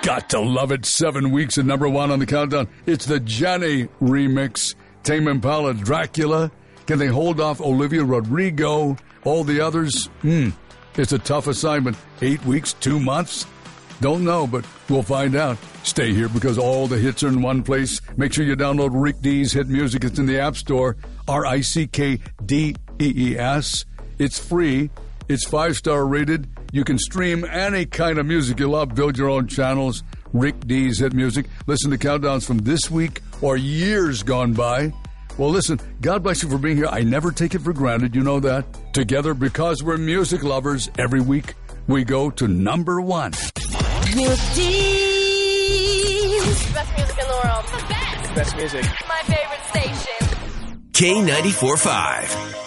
Got to love it. 7 weeks at number 1 on the countdown. It's the Johnny remix. Tame Impala, Dracula. Can they hold off Olivia Rodrigo? All the others? It's a tough assignment. 8 weeks, 2 months? Don't know, but we'll find out. Stay here because all the hits are in one place. Make sure you download Rick D's Hit Music. It's in the App Store. RICKDEES. It's free. It's 5-star rated. You can stream any kind of music you love. Build your own channels. Rick D's Hit Music. Listen to countdowns from this week or years gone by. Well, listen, God bless you for being here. I never take it for granted. You know that. Together, because we're music lovers, every week we go to number 1. Rick D's. Best music in the world. The best. Best music. My favorite station. K94.5.